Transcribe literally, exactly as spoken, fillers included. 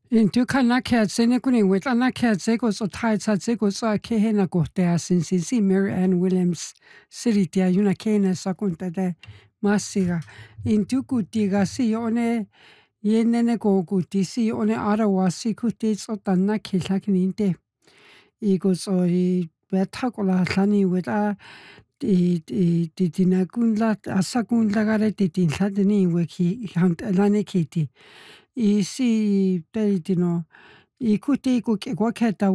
Intu kanakea tsene kuni wit anakea zeko so tai sa zeko so kehe na kohtea since si Mary Ann Williams City tia yuna kena sakunta de masiga. Intu kutiga si one yenene ko kuti si one arawa si kuti so tanna kila kininte. Iko so i betakola hlani wita i i titina kunla asakun lagare titin hladini weki hant elane kiti. I si peitino i kuti ko ke kwa keta